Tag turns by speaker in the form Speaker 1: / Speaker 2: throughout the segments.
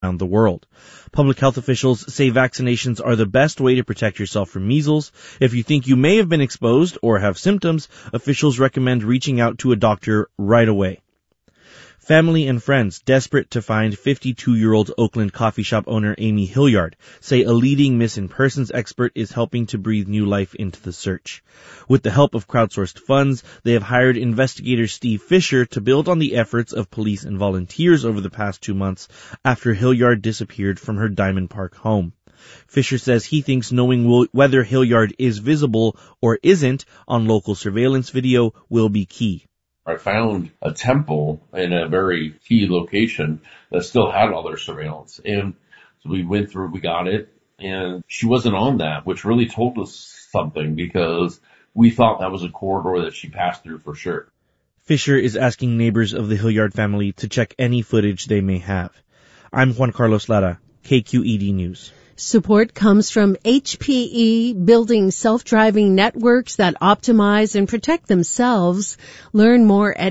Speaker 1: around the world. Public health officials say vaccinations are the best way to protect yourself from measles. If you think you may have been exposed or have symptoms, officials recommend reaching out to a doctor right away. Family and friends desperate to find 52-year-old Oakland coffee shop owner Amy Hilliard say a leading missing persons expert is helping to breathe new life into the search. With the help of crowdsourced funds, they have hired investigator Steve Fisher to build on the efforts of police and volunteers over the past 2 months after Hilliard disappeared from her Diamond Park home. Fisher says he thinks knowing whether Hilliard is visible or isn't on local surveillance video will be key.
Speaker 2: I found a temple in a very key location that still had all their surveillance. And so we went through, we got it, and she wasn't on that, which really told us something because we thought that was a corridor that she passed through for sure.
Speaker 1: Fisher is asking neighbors of the Hilliard family to check any footage they may have. I'm Juan Carlos Lara, KQED News.
Speaker 3: Support comes from HPE, building self-driving networks that optimize and protect themselves. Learn more at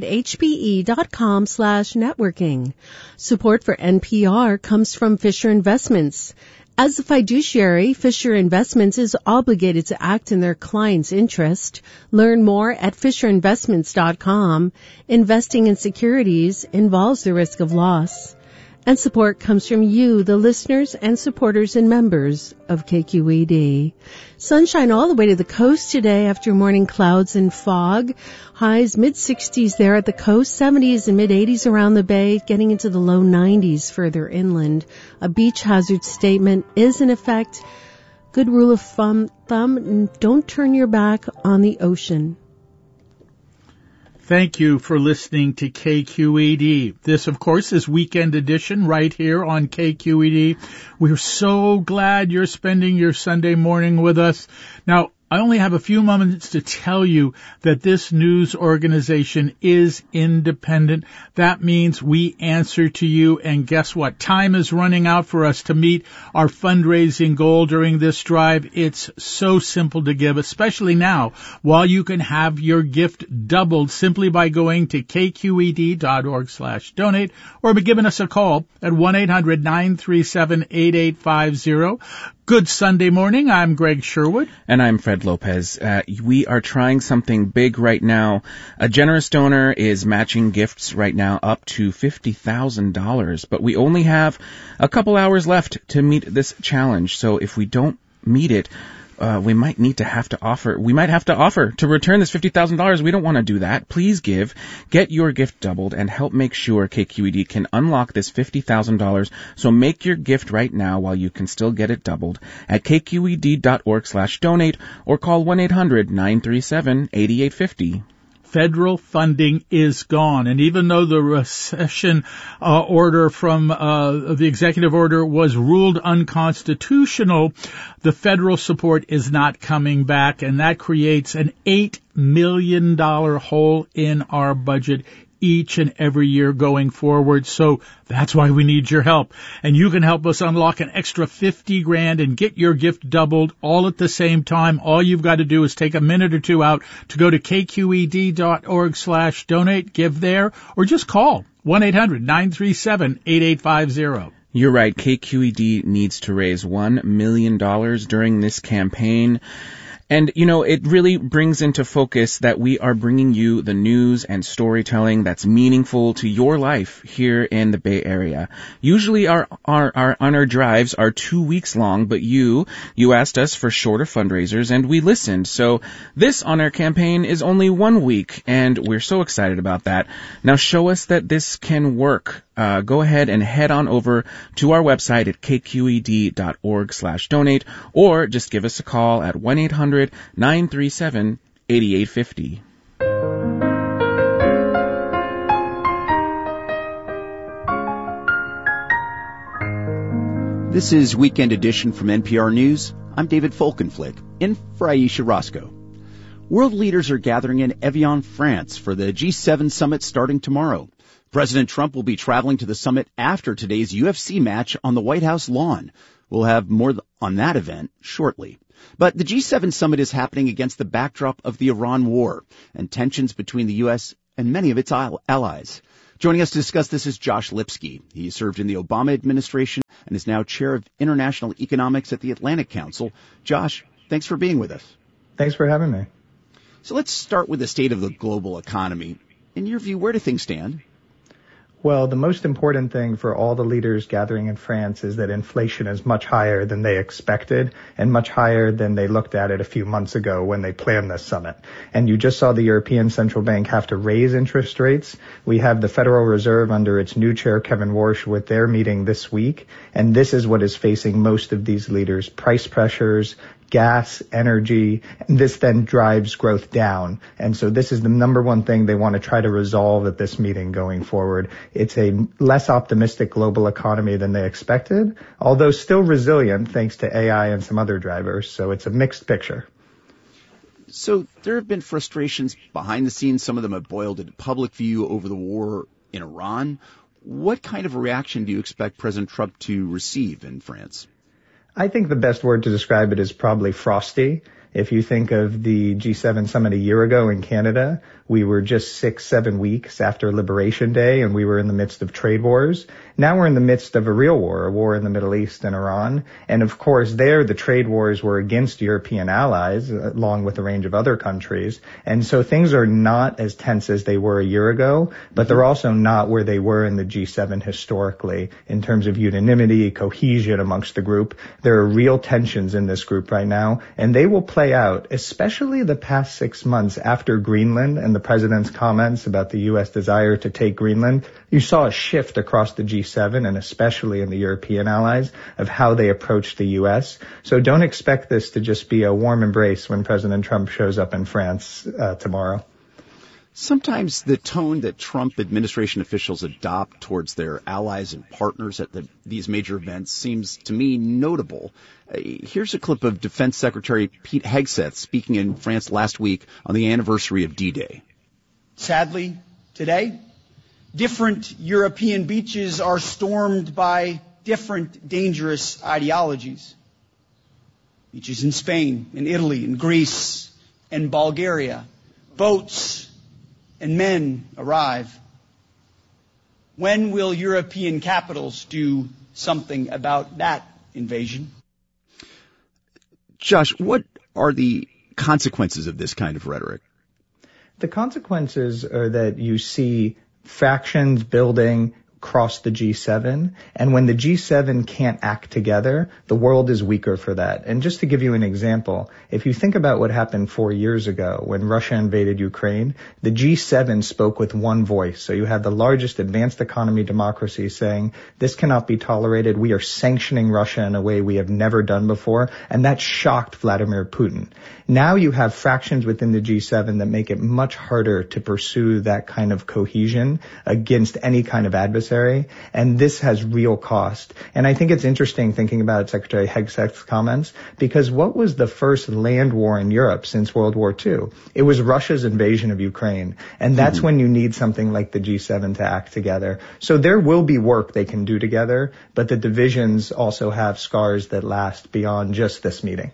Speaker 3: hpe.com/networking. Support for NPR comes from Fisher Investments. As a fiduciary, Fisher Investments is obligated to act in their client's interest. Learn more at fisherinvestments.com. Investing in securities involves the risk of loss. And support comes from you, the listeners and supporters and members of KQED. Sunshine all the way to the coast today after morning clouds and fog. Highs mid-60s there at the coast, 70s and mid-80s around the bay, getting into the low 90s further inland. A beach hazard statement is in effect. Good rule of thumb, don't turn your back on the ocean.
Speaker 4: Thank you for listening to KQED. This, of course, is Weekend Edition right here on KQED. We're so glad you're spending your Sunday morning with us. Now, I only have a few moments to tell you that this news organization is independent. That means we answer to you, and guess what? Time is running out for us to meet our fundraising goal during this drive. It's so simple to give, especially now, while you can have your gift doubled simply by going to kqed.org/donate or by giving us a call at 1-800-937-8850. Good Sunday morning. I'm Greg Sherwood.
Speaker 5: And I'm Fred Lopez. We are trying something big right now. A generous donor is matching gifts right now up to $50,000, but we only have a couple hours left to meet this challenge. So if we don't meet it, we might have to offer to return this $50,000. We don't want to do that. Please give, get your gift doubled, and help make sure KQED can unlock this $50,000. So make your gift right now while you can still get it doubled at kqed.org/donate or call 1-800-937-8850.
Speaker 4: Federal funding is gone. And even though the recession order from the executive order was ruled unconstitutional, the federal support is not coming back, and that creates an $8 million hole in our budget each and every year going forward. So that's why we need your help. And you can help us unlock an extra $50,000 and get your gift doubled all at the same time. All you've got to do is take a minute or two out to go to kqed.org/donate, give there, or just call 1-800-937-8850.
Speaker 5: You're right. KQED needs to raise $1 million during this campaign. And, it really brings into focus that we are bringing you the news and storytelling that's meaningful to your life here in the Bay Area. Usually our drives are 2 weeks long, but you asked us for shorter fundraisers and we listened. So this on our campaign is only 1 week, and we're so excited about that. Now show us that this can work. Go ahead and head on over to our website at kqed.org/donate or just give us a call at 1-800-937-8850.
Speaker 6: This is Weekend Edition from NPR News. I'm David Folkenflik, in for Aisha Roscoe. World leaders are gathering in Evian, France for the G7 summit starting tomorrow. President Trump will be traveling to the summit after today's UFC match on the White House lawn. We'll have more on that event shortly. But the G7 summit is happening against the backdrop of the Iran war and tensions between the U.S. and many of its allies. Joining us to discuss this is Josh Lipsky. He served in the Obama administration and is now chair of international economics at the Atlantic Council. Josh, thanks for being with us.
Speaker 7: Thanks for having me.
Speaker 6: So let's start with the state of the global economy. In your view, where do things stand?
Speaker 7: Well, the most important thing for all the leaders gathering in France is that inflation is much higher than they expected and much higher than they looked at it a few months ago when they planned this summit. And you just saw the European Central Bank have to raise interest rates. We have the Federal Reserve under its new chair, Kevin Warsh, with their meeting this week. And this is what is facing most of these leaders: price pressures, gas, energy, and this then drives growth down. And so this is the number one thing they want to try to resolve at this meeting going forward. It's a less optimistic global economy than they expected, although still resilient thanks to AI and some other drivers. So it's a mixed picture.
Speaker 6: So there have been frustrations behind the scenes. Some of them have boiled into public view over the war in Iran. What kind of a reaction do you expect President Trump to receive in France?
Speaker 7: I think the best word to describe it is probably frosty. If you think of the G7 summit a year ago in Canada, we were just 6-7 weeks after Liberation Day, and we were in the midst of trade wars. Now we're in the midst of a real war, a war in the Middle East and Iran. And of course, there the trade wars were against European allies, along with a range of other countries. And so things are not as tense as they were a year ago, but they're also not where they were in the G7 historically in terms of unanimity, cohesion amongst the group. There are real tensions in this group right now, and they will play out, especially the past 6 months after Greenland and the president's comments about the U.S. desire to take Greenland. You saw a shift across the G7 and especially in the European allies of how they approach the U.S. So don't expect this to just be a warm embrace when President Trump shows up in France tomorrow.
Speaker 6: Sometimes the tone that Trump administration officials adopt towards their allies and partners at these major events seems to me notable. Here's a clip of Defense Secretary Pete Hegseth speaking in France last week on the anniversary of D-Day.
Speaker 8: Sadly, today, different European beaches are stormed by different dangerous ideologies. Beaches in Spain, in Italy, in Greece, and Bulgaria. Boats and men arrive. When will European capitals do something about that invasion?
Speaker 6: Josh, what are the consequences of this kind of rhetoric?
Speaker 7: The consequences are that you see factions building across the G7, and when the G7 can't act together, the world is weaker for that. And just to give you an example, if you think about what happened 4 years ago when Russia invaded Ukraine, the G7 spoke with one voice. So you had the largest advanced economy democracy saying, this cannot be tolerated. We are sanctioning Russia in a way we have never done before, and that shocked Vladimir Putin. Now you have fractions within the G7 that make it much harder to pursue that kind of cohesion against any kind of adversary, and this has real cost. And I think it's interesting thinking about Secretary Hegseth's comments, because what was the first land war in Europe since World War II? It was Russia's invasion of Ukraine, and that's when you need something like the G7 to act together. So there will be work they can do together, but the divisions also have scars that last beyond just this meeting.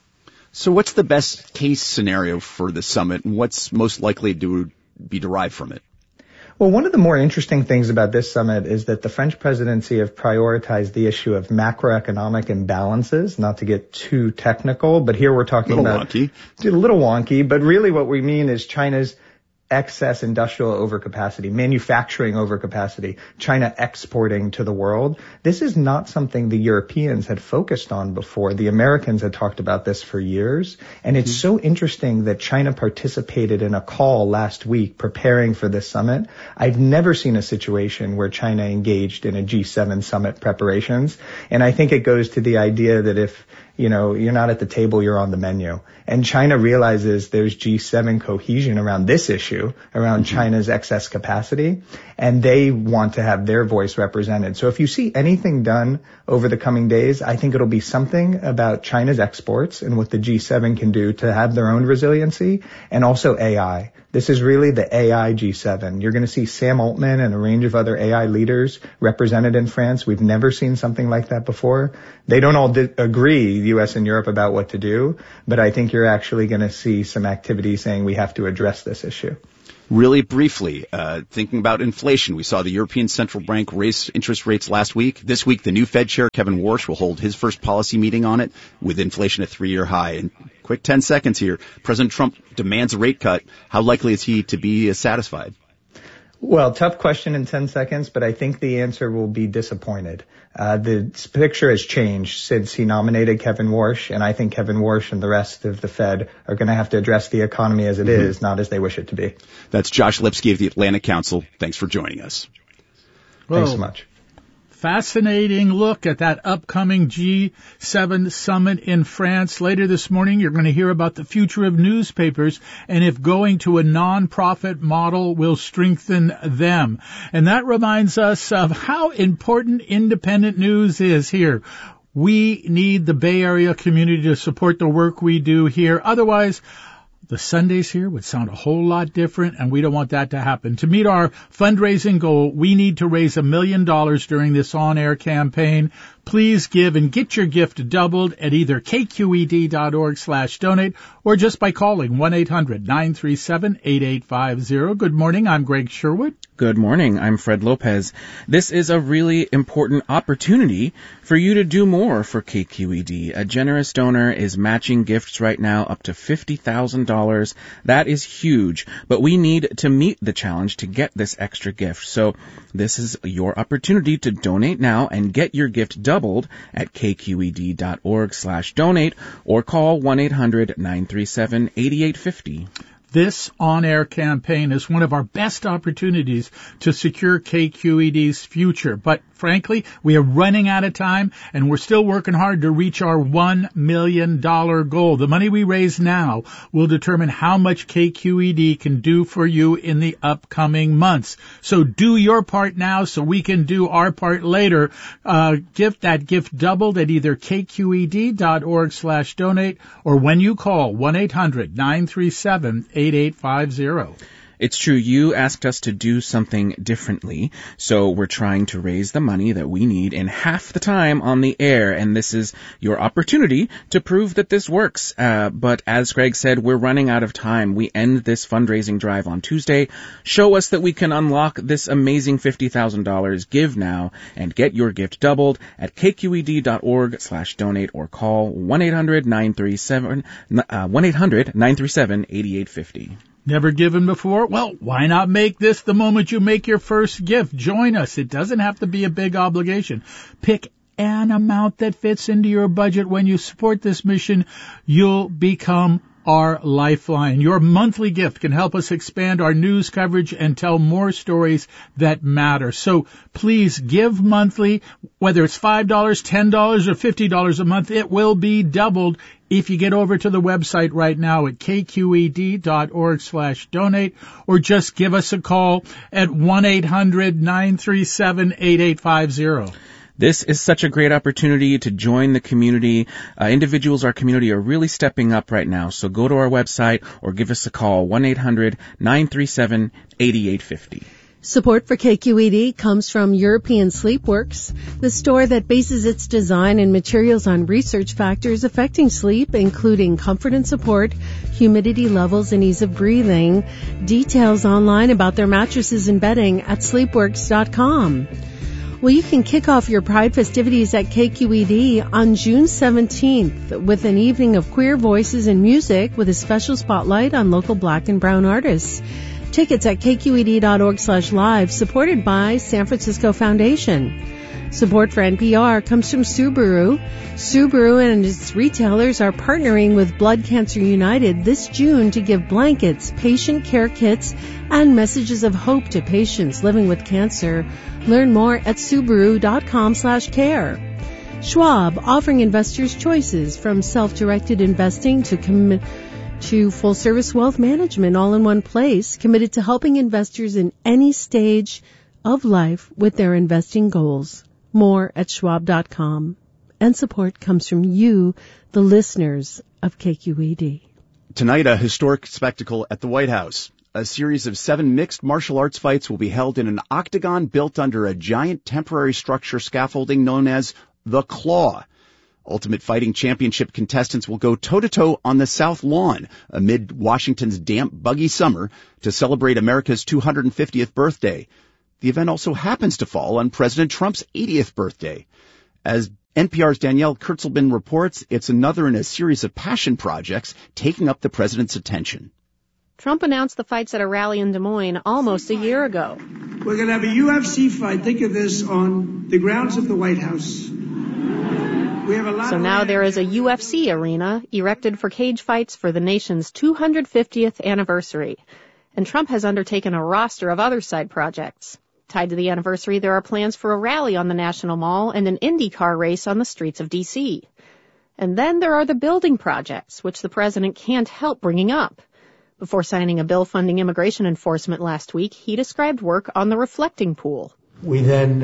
Speaker 6: So what's the best case scenario for the summit, and what's most likely to be derived from it?
Speaker 7: Well, one of the more interesting things about this summit is that the French presidency have prioritized the issue of macroeconomic imbalances, not to get too technical, but here we're talking about a little wonky, but really what we mean is China's excess industrial overcapacity, manufacturing overcapacity, China exporting to the world. This is not something the Europeans had focused on before. The Americans had talked about this for years. And it's so interesting that China participated in a call last week preparing for this summit. I've never seen a situation where China engaged in a G7 summit preparations. And I think it goes to the idea that if you're not at the table, you're on the menu. And China realizes there's G7 cohesion around this issue, around China's excess capacity, and they want to have their voice represented. So if you see anything done over the coming days, I think it'll be something about China's exports and what the G7 can do to have their own resiliency, and also AI. This is really the AI G7. You're going to see Sam Altman and a range of other AI leaders represented in France. We've never seen something like that before. They don't all agree, U.S. and Europe, about what to do, but I think you're actually going to see some activity saying we have to address this issue.
Speaker 6: Really briefly, thinking about inflation, we saw the European Central Bank raise interest rates last week. This week, the new Fed chair, Kevin Warsh, will hold his first policy meeting on it with inflation at 3-year high. And quick 10 seconds here. President Trump demands a rate cut. How likely is he to be satisfied?
Speaker 7: Well, tough question in 10 seconds, but I think the answer will be disappointed. The picture has changed since he nominated Kevin Warsh, and I think Kevin Warsh and the rest of the Fed are going to have to address the economy as it is, not as they wish it to be.
Speaker 6: That's Josh Lipsky of the Atlantic Council. Thanks for joining us.
Speaker 7: Thanks so much.
Speaker 4: Fascinating look at that upcoming G7 summit in France. Later this morning, you're going to hear about the future of newspapers and if going to a non-profit model will strengthen them. And that reminds us of how important independent news is here. We need the Bay Area community to support the work we do here. Otherwise, the Sundays here would sound a whole lot different, and we don't want that to happen. To meet our fundraising goal, we need to raise $1 million during this on-air campaign. Please give and get your gift doubled at either kqed.org/donate or just by calling 1-800-937-8850. Good morning. I'm Greg Sherwood.
Speaker 5: Good morning. I'm Fred Lopez. This is a really important opportunity for you to do more for KQED. A generous donor is matching gifts right now up to $50,000. That is huge, but we need to meet the challenge to get this extra gift. So this is your opportunity to donate now and get your gift doubled at kqed.org/donate or call 1-800-937-8850.
Speaker 4: This on-air campaign is one of our best opportunities to secure KQED's future. But frankly, we are running out of time, and we're still working hard to reach our $1 million goal. The money we raise now will determine how much KQED can do for you in the upcoming months. So do your part now so we can do our part later. Gift doubled at either kqed.org/donate or when you call 1-800-937-8850.
Speaker 5: It's true, you asked us to do something differently, so we're trying to raise the money that we need in half the time on the air, and this is your opportunity to prove that this works. But as Greg said, we're running out of time. We end this fundraising drive on Tuesday. Show us that we can unlock this amazing $50,000. Give now and get your gift doubled at kqed.org/donate or call 1-800-937-8850.
Speaker 4: Never given before? Well, why not make this the moment you make your first gift? Join us. It doesn't have to be a big obligation. Pick an amount that fits into your budget. When you support this mission, you'll become our lifeline. Your monthly gift can help us expand our news coverage and tell more stories that matter. So please give monthly, whether it's $5, $10, or $50 a month. It will be doubled if you get over to the website right now at kqed.org/donate or just give us a call at 1-800-937-8850.
Speaker 5: This is such a great opportunity to join the community. Individuals, our community, are really stepping up right now. So go to our website or give us a call, 1-800-937-8850.
Speaker 3: Support for KQED comes from European Sleepworks, the store that bases its design and materials on research factors affecting sleep, including comfort and support, humidity levels, and ease of breathing. Details online about their mattresses and bedding at sleepworks.com. Well, you can kick off your Pride festivities at KQED on June 17th with an evening of queer voices and music with a special spotlight on local Black and Brown artists. Tickets at kqed.org/live, supported by San Francisco Foundation. Support for NPR comes from Subaru. Subaru and its retailers are partnering with Blood Cancer United this June to give blankets, patient care kits, and messages of hope to patients living with cancer. Learn more at Subaru.com/care. Schwab, offering investors choices from self-directed investing to full-service wealth management all in one place, committed to helping investors in any stage of life with their investing goals. More at Schwab.com. And support comes from you, the listeners of KQED.
Speaker 6: Tonight, a historic spectacle at the White House. A series of 7 mixed martial arts fights will be held in an octagon built under a giant temporary structure scaffolding known as the Claw. Ultimate Fighting Championship contestants will go toe-to-toe on the South Lawn amid Washington's damp, buggy summer to celebrate America's 250th birthday. The event also happens to fall on President Trump's 80th birthday. As NPR's Danielle Kurtzleben reports, it's another in a series of passion projects taking up the president's attention.
Speaker 9: Trump announced the fights at a rally in Des Moines almost a year ago.
Speaker 10: We're going to have a UFC fight. Think of this on the grounds of the White House.
Speaker 9: So now there is a UFC arena erected for cage fights for the nation's 250th anniversary. And Trump has undertaken a roster of other side projects. Tied to the anniversary, there are plans for a rally on the National Mall and an IndyCar race on the streets of D.C. And then there are the building projects, which the president can't help bringing up. Before signing a bill funding immigration enforcement last week, he described work on the reflecting pool.
Speaker 10: We then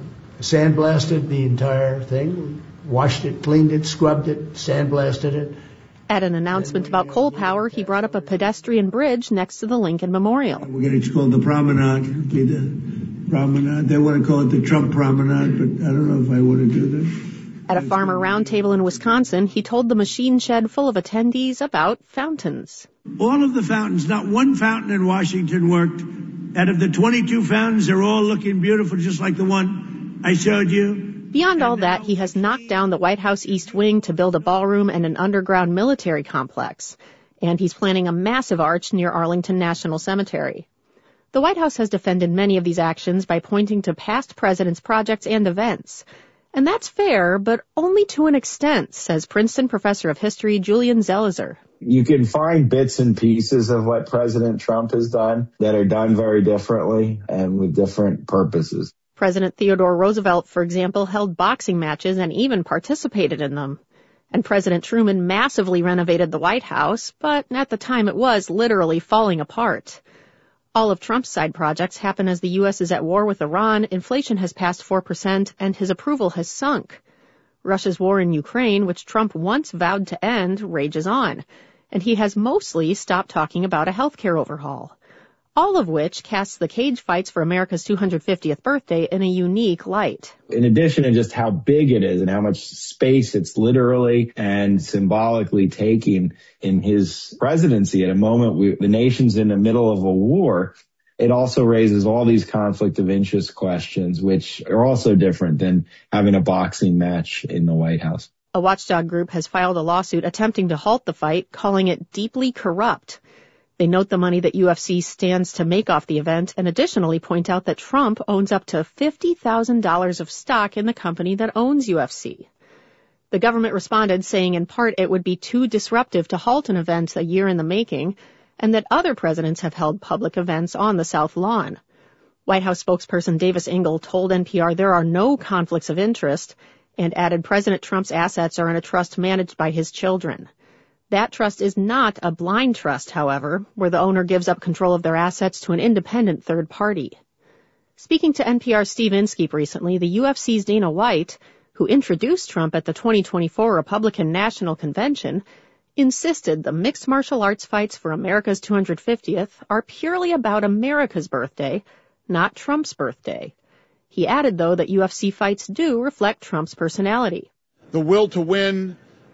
Speaker 10: sandblasted the entire thing, washed it, cleaned it, scrubbed it, sandblasted it.
Speaker 9: At an announcement about coal power, he brought up a pedestrian bridge next to the Lincoln Memorial.
Speaker 10: We're going to call it the Promenade. It'll be the Promenade. They want to call it the Trump Promenade, but I don't know if I want to do that.
Speaker 9: At a farmer roundtable in Wisconsin, he told the machine shed full of attendees about fountains.
Speaker 10: All of the fountains, not one fountain in Washington worked. Out of the 22 fountains, they're all looking beautiful, just like the one I showed you.
Speaker 9: Beyond all that, he has knocked down the White House East Wing to build a ballroom and an underground military complex. And he's planning a massive arch near Arlington National Cemetery. The White House has defended many of these actions by pointing to past presidents' projects and events. And that's fair, but only to an extent, says Princeton professor of history Julian Zelizer.
Speaker 11: You can find bits and pieces of what President Trump has done that are done very differently and with different purposes.
Speaker 9: President Theodore Roosevelt, for example, held boxing matches and even participated in them. And President Truman massively renovated the White House, but at the time it was literally falling apart. All of Trump's side projects happen as the U.S. is at war with Iran, inflation has passed 4%, and his approval has sunk. Russia's war in Ukraine, which Trump once vowed to end, rages on, and he has mostly stopped talking about a healthcare overhaul. All of which casts the cage fights for America's 250th birthday in a unique light.
Speaker 11: In addition to just how big it is and how much space it's literally and symbolically taking in his presidency at a moment the nation's in the middle of a war, it also raises all these conflict of interest questions, which are also different than having a boxing match in the White House.
Speaker 9: A watchdog group has filed a lawsuit attempting to halt the fight, calling it deeply corrupt. They note the money that UFC stands to make off the event and additionally point out that Trump owns up to $50,000 of stock in the company that owns UFC. The government responded saying in part it would be too disruptive to halt an event a year in the making and that other presidents have held public events on the South Lawn. White House spokesperson Davis Ingle told NPR there are no conflicts of interest and added President Trump's assets are in a trust managed by his children. That trust is not a blind trust, however, where the owner gives up control of their assets to an independent third party. Speaking to NPR's Steve Inskeep recently, the UFC's Dana White, who introduced Trump at the 2024 Republican National Convention, insisted the mixed martial arts fights for America's 250th are purely about America's birthday, not Trump's birthday. He added, though, that UFC fights do reflect Trump's personality.
Speaker 12: The will to win,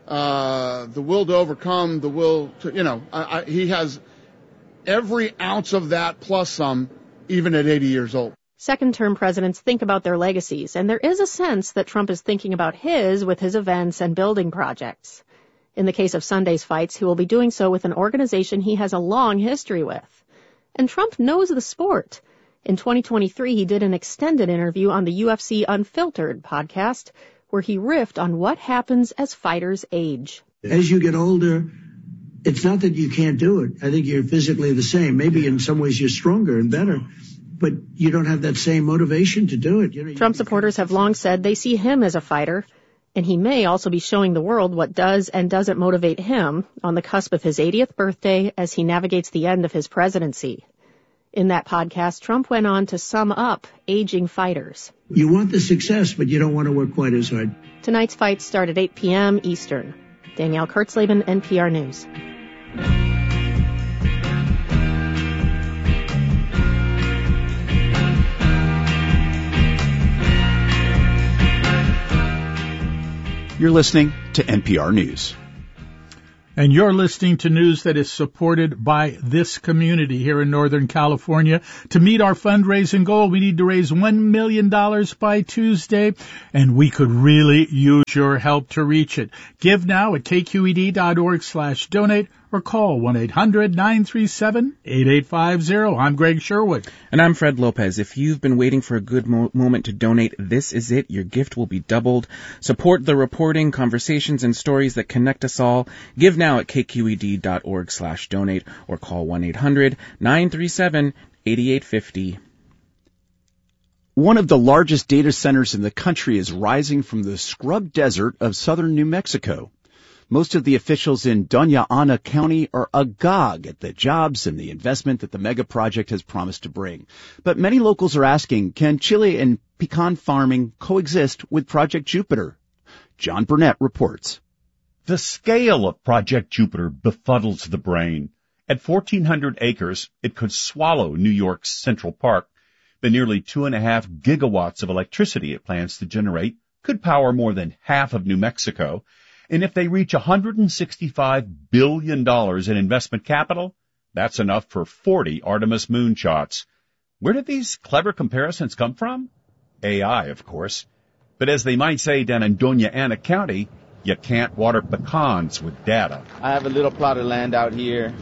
Speaker 12: the will to overcome, the will to, he has every ounce of that plus some, even at 80 years old.
Speaker 9: Second-term presidents think about their legacies, and there is a sense that Trump is thinking about his with his events and building projects. In the case of Sunday's fights, he will be doing so with an organization he has a long history with. And Trump knows the sport. In 2023, he did an extended interview on the UFC Unfiltered podcast, where he riffed on what happens as fighters age.
Speaker 10: As you get older, it's not that you can't do it. I think you're physically the same. Maybe in some ways you're stronger and better, but you don't have that same motivation to do it.
Speaker 9: Trump supporters have long said they see him as a fighter, and he may also be showing the world what does and doesn't motivate him on the cusp of his 80th birthday as he navigates the end of his presidency. In that podcast, Trump went on to sum up aging fighters.
Speaker 10: You want the success, but you don't want to work quite as hard.
Speaker 9: Tonight's fights start at 8 p.m. Eastern. Danielle Kurtzleben, NPR News.
Speaker 6: You're listening to NPR News.
Speaker 4: And you're listening to news that is supported by this community here in Northern California. To meet our fundraising goal, we need to raise $1 million by Tuesday, and we could really use your help to reach it. Give now at kqed.org/donate or call 1-800-937-8850. I'm Greg Sherwood.
Speaker 5: And I'm Fred Lopez. If you've been waiting for a good moment to donate, this is it. Your gift will be doubled. Support the reporting, conversations, and stories that connect us all. Give now at kqed.org/donate or call 1-800-937-8850.
Speaker 6: One of the largest data centers in the country is rising from the scrub desert of southern New Mexico. Most of the officials in Doña Ana County are agog at the jobs and the investment that the mega project has promised to bring. But many locals are asking, can chili and pecan farming coexist with Project Jupiter? John Burnett reports.
Speaker 13: The scale of Project Jupiter befuddles the brain. At 1,400 acres, it could swallow New York's Central Park. The nearly 2.5 gigawatts of electricity it plans to generate could power more than half of New Mexico. And if they reach $165 billion in investment capital, that's enough for 40 Artemis moonshots. Where did these clever comparisons come from? AI, of course. But as they might say down in Doña Ana County, you can't water pecans with data.
Speaker 14: I have a little plot of land out here.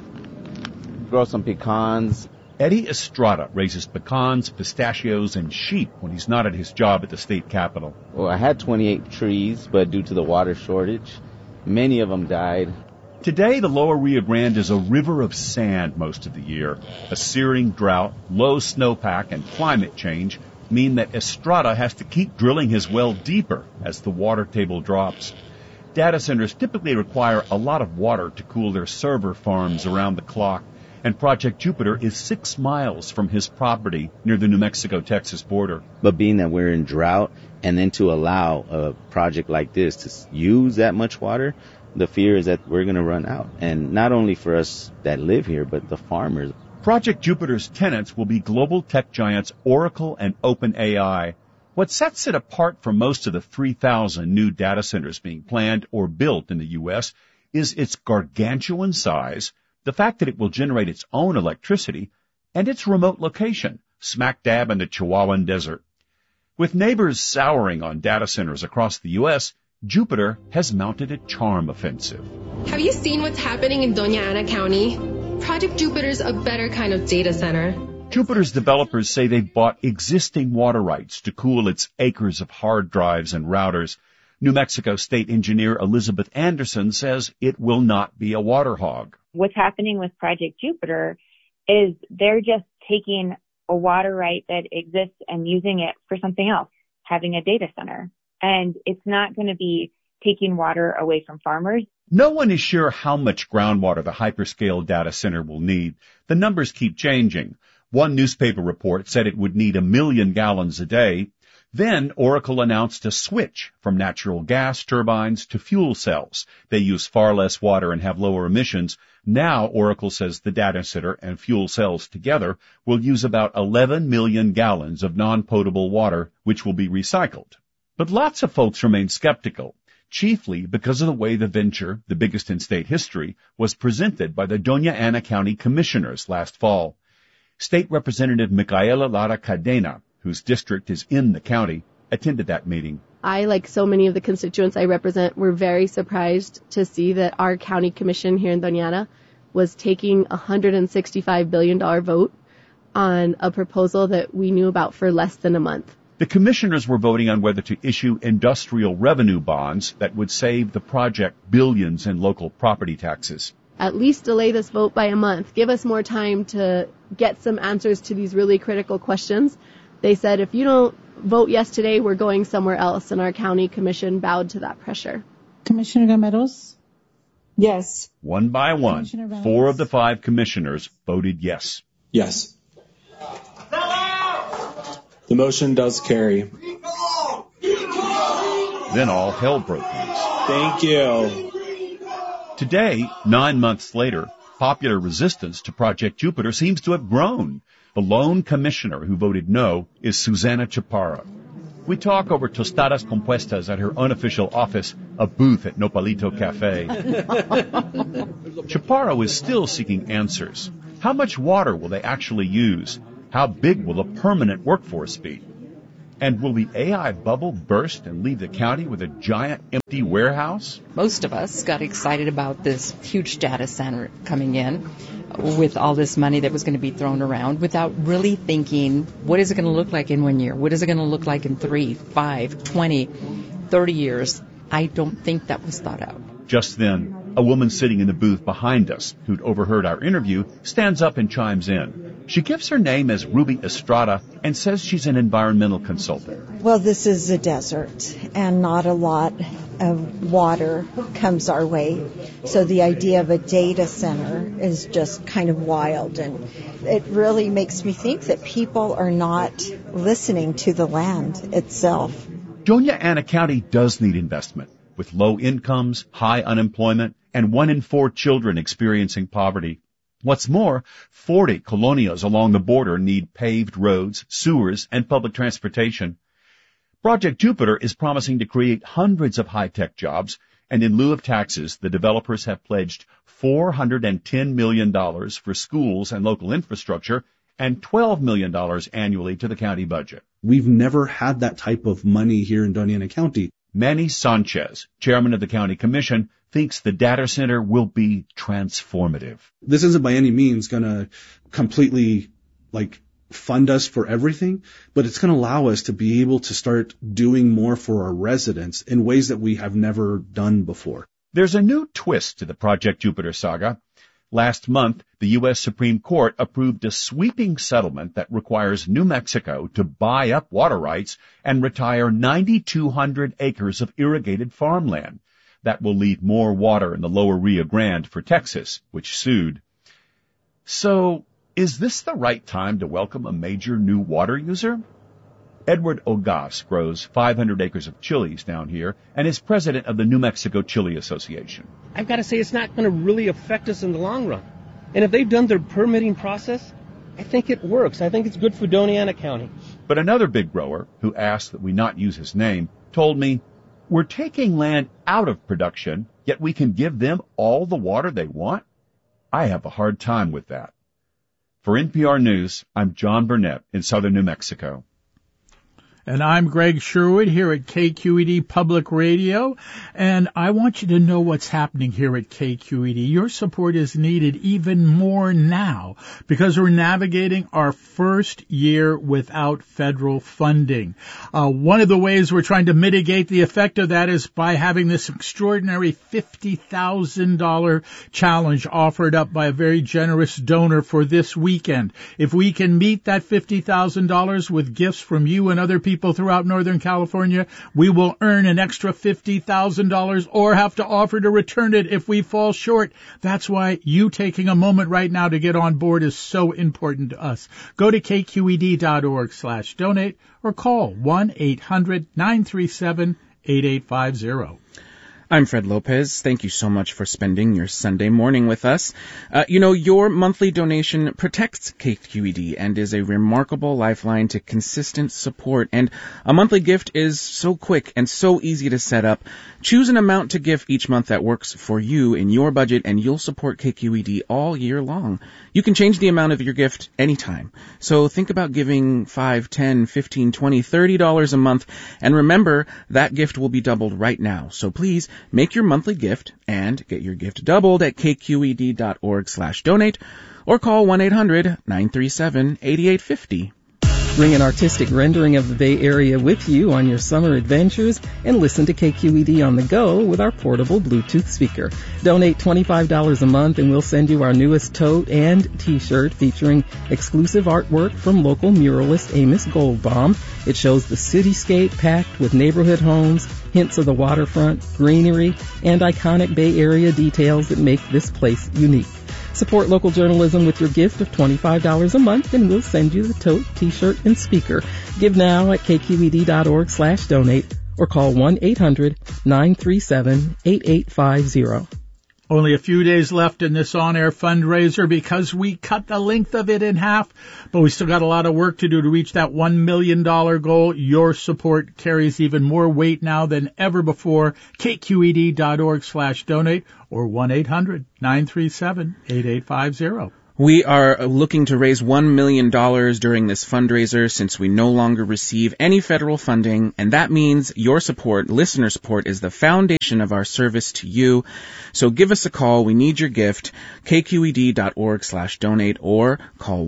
Speaker 14: Grow some pecans.
Speaker 13: Eddie Estrada raises pecans, pistachios, and sheep when he's not at his job at the state capitol.
Speaker 14: Well, I had 28 trees, but due to the water shortage, many of them died.
Speaker 13: Today, the lower Rio Grande is a river of sand most of the year. A searing drought, low snowpack, and climate change mean that Estrada has to keep drilling his well deeper as the water table drops. Data centers typically require a lot of water to cool their server farms around the clock. And Project Jupiter is 6 miles from his property near the New Mexico-Texas border.
Speaker 14: But being that we're in drought, and then to allow a project like this to use that much water, the fear is that we're going to run out. And not only for us that live here, but the farmers.
Speaker 13: Project Jupiter's tenants will be global tech giants Oracle and OpenAI. What sets it apart from most of the 3,000 new data centers being planned or built in the U.S. is its gargantuan size, the fact that it will generate its own electricity, and its remote location, smack dab in the Chihuahuan Desert. With neighbors souring on data centers across the U.S., Jupiter has mounted a charm offensive.
Speaker 15: Have you seen what's happening in Doña Ana County? Project Jupiter's a better kind of data center.
Speaker 13: Jupiter's developers say they've bought existing water rights to cool its acres of hard drives and routers. New Mexico State Engineer Elizabeth Anderson says it will not be a water hog.
Speaker 16: What's happening with Project Jupiter is they're just taking a water right that exists and using it for something else, having a data center. And it's not going to be taking water away from farmers.
Speaker 13: No one is sure how much groundwater the hyperscale data center will need. The numbers keep changing. One newspaper report said it would need 1 million gallons a day. Then Oracle announced a switch from natural gas turbines to fuel cells. They use far less water and have lower emissions. Now Oracle says the data center and fuel cells together will use about 11 million gallons of non-potable water, which will be recycled. But lots of folks remain skeptical, chiefly because of the way the venture, the biggest in state history, was presented by the Doña Ana County commissioners last fall. State Representative Micaela Lara Cadena, whose district is in the county, attended that meeting.
Speaker 17: I, like so many of the constituents I represent, were very surprised to see that our county commission here in Doña Ana was taking a $165 billion vote on a proposal that we knew about for less than a month.
Speaker 13: The commissioners were voting on whether to issue industrial revenue bonds that would save the project billions in local property taxes.
Speaker 17: At least delay this vote by a month. Give us more time to get some answers to these really critical questions. They said, if you don't vote yes today, we're going somewhere else, and our county commission bowed to that pressure.
Speaker 18: Commissioner Gameros? Yes.
Speaker 13: One by one, 4 of the 5 commissioners voted yes.
Speaker 19: Yes. The motion does carry.
Speaker 13: Then all hell broke loose.
Speaker 19: Thank you.
Speaker 13: Today, 9 months later, popular resistance to Project Jupiter seems to have grown. The lone commissioner who voted no is Susana Chaparro. We talk over tostadas compuestas at her unofficial office, a booth at Nopalito Cafe. Chaparro is still seeking answers. How much water will they actually use? How big will the permanent workforce be? And will the AI bubble burst and leave the county with a giant empty warehouse?
Speaker 20: Most of us got excited about this huge data center coming in with all this money that was going to be thrown around without really thinking, what is it going to look like in 1 year? What is it going to look like in 3, 5, 20, 30 years? I don't think that was thought out.
Speaker 13: Just then, a woman sitting in the booth behind us, who'd overheard our interview, stands up and chimes in. She gives her name as Ruby Estrada and says she's an environmental consultant.
Speaker 21: Well, this is a desert, and not a lot of water comes our way. So the idea of a data center is just kind of wild, and it really makes me think that people are not listening to the land itself.
Speaker 13: Doña Ana County does need investment. With low incomes, high unemployment, and 1 in 4 children experiencing poverty. What's more, 40 colonias along the border need paved roads, sewers, and public transportation. Project Jupiter is promising to create hundreds of high-tech jobs, and in lieu of taxes, the developers have pledged $410 million for schools and local infrastructure and $12 million annually to the county budget.
Speaker 22: We've never had that type of money here in Doña Ana County.
Speaker 13: Manny Sanchez, chairman of the county commission, thinks the data center will be transformative.
Speaker 22: This isn't by any means going to completely fund us for everything, but it's going to allow us to be able to start doing more for our residents in ways that we have never done before.
Speaker 13: There's a new twist to the Project Jupiter saga. Last month, the U.S. Supreme Court approved a sweeping settlement that requires New Mexico to buy up water rights and retire 9,200 acres of irrigated farmland. That will leave more water in the lower Rio Grande for Texas, which sued. So, is this the right time to welcome a major new water user? Edward Ogas grows 500 acres of chilies down here and is president of the New Mexico Chili Association.
Speaker 23: I've got to say it's not going to really affect us in the long run. And if they've done their permitting process, I think it works. I think it's good for Doña Ana County.
Speaker 13: But another big grower, who asked that we not use his name, told me, we're taking land out of production, yet we can give them all the water they want? I have a hard time with that. For NPR News, I'm John Burnett in southern New Mexico.
Speaker 4: And I'm Greg Sherwood here at KQED Public Radio, and I want you to know what's happening here at KQED. Your support is needed even more now because we're navigating our first year without federal funding. One of the ways we're trying to mitigate the effect of that is by having this extraordinary $50,000 challenge offered up by a very generous donor for this weekend. If we can meet that $50,000 with gifts from you and other people throughout Northern California, we will earn an extra $50,000 or have to offer to return it if we fall short. That's why you taking a moment right now to get on board is so important to us. Go to kqed.org/donate or call 1-800-937-8850.
Speaker 5: I'm Fred Lopez. Thank you so much for spending your Sunday morning with us. Your monthly donation protects KQED and is a remarkable lifeline to consistent support. And a monthly gift is so quick and so easy to set up. Choose an amount to give each month that works for you in your budget, and you'll support KQED all year long. You can change the amount of your gift anytime. So think about giving $5, $10, $15, $20, $30 a month. And remember, that gift will be doubled right now. So please, make your monthly gift and get your gift doubled at kqed.org/donate or call 1-800-937-8850.
Speaker 24: Bring an artistic rendering of the Bay Area with you on your summer adventures and listen to KQED on the go with our portable Bluetooth speaker. Donate $25 a month and we'll send you our newest tote and t-shirt featuring exclusive artwork from local muralist Amos Goldbaum. It shows the cityscape packed with neighborhood homes, hints of the waterfront, greenery, and iconic Bay Area details that make this place unique. Support local journalism with your gift of $25 a month, and we'll send you the tote, t-shirt, and speaker. Give now at kqed.org/donate or call 1-800-937-8850.
Speaker 4: Only a few days left in this on-air fundraiser because we cut the length of it in half, but we still got a lot of work to do to reach that $1 million goal. Your support carries even more weight now than ever before. KQED.org/donate or 1-800-937-8850.
Speaker 5: We are looking to raise $1 million during this fundraiser since we no longer receive any federal funding, and that means your support, listener support, is the foundation of our service to you. So give us a call. We need your gift. KQED.org/donate or call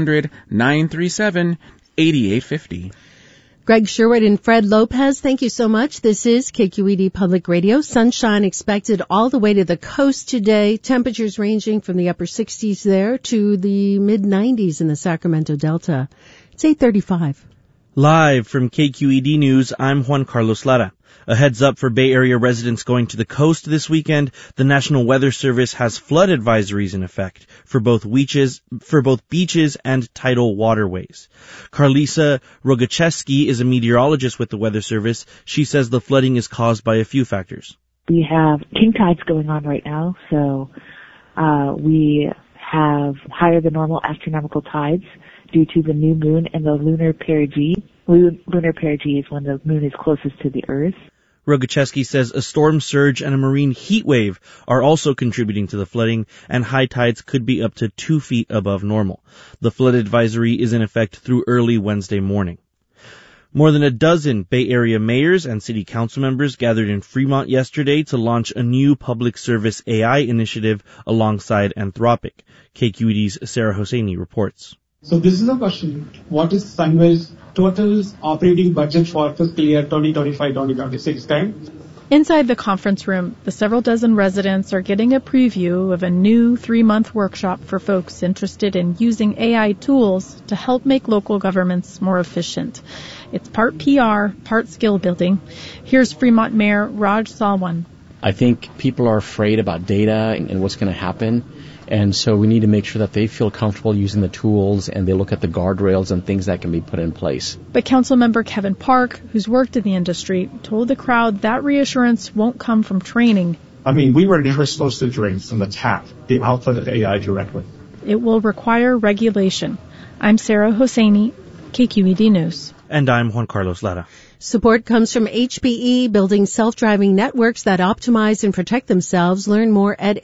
Speaker 5: 1-800-937-8850.
Speaker 3: Greg Sherwood and Fred Lopez, thank you so much. This is KQED Public Radio. Sunshine expected all the way to the coast today. Temperatures ranging from the upper 60s there to the mid-90s in the Sacramento Delta. It's 8:35.
Speaker 1: Live from KQED News, I'm Juan Carlos Lara. A heads up for Bay Area residents going to the coast this weekend. The National Weather Service has flood advisories in effect for both beaches and tidal waterways. Carlisa Rogacheski is a meteorologist with the Weather Service. She says the flooding is caused by a few factors.
Speaker 2: We have king tides going on right now, so we have higher than normal astronomical tides due to the new moon and the lunar perigee. Lunar perigee is when the moon is closest to the Earth.
Speaker 1: Rogacheski says a storm surge and a marine heat wave are also contributing to the flooding, and high tides could be up to 2 feet above normal. The flood advisory is in effect through early Wednesday morning. More than a dozen Bay Area mayors and city council members gathered in Fremont yesterday to launch a new public service AI initiative alongside Anthropic. KQED's Sarah Hosseini reports.
Speaker 7: So this is a question. What is Sunwell's total operating budget for fiscal year 2025-2026 time?
Speaker 8: Inside the conference room, the several dozen residents are getting a preview of a new 3-month workshop for folks interested in using AI tools to help make local governments more efficient. It's part PR, part skill building. Here's Fremont Mayor Raj Salwan.
Speaker 25: I think people are afraid about data and what's going to happen. And so we need to make sure that they feel comfortable using the tools and they look at the guardrails and things that can be put in place.
Speaker 8: But Councilmember Kevin Park, who's worked in the industry, told the crowd that reassurance won't come from training.
Speaker 7: I mean, we were never supposed to drink from the tap, the output of AI directly.
Speaker 8: It will require regulation. I'm Sarah Hosseini, KQED News.
Speaker 1: And I'm Juan Carlos Lara.
Speaker 3: Support comes from HPE, building self-driving networks that optimize and protect themselves. Learn more at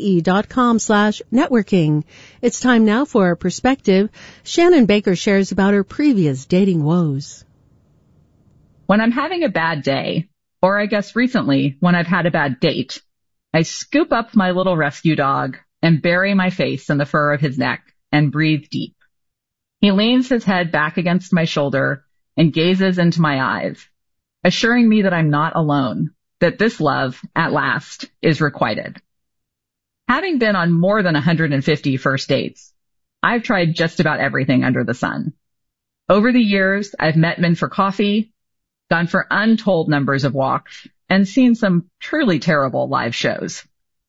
Speaker 3: hpe.com/networking. It's time now for our perspective. Shannon Baker shares about her previous dating woes.
Speaker 26: When I'm having a bad day, or I guess recently when I've had a bad date, I scoop up my little rescue dog and bury my face in the fur of his neck and breathe deep. He leans his head back against my shoulder and gazes into my eyes, assuring me that I'm not alone, that this love, at last, is requited. Having been on more than 150 first dates, I've tried just about everything under the sun. Over the years, I've met men for coffee, gone for untold numbers of walks, and seen some truly terrible live shows.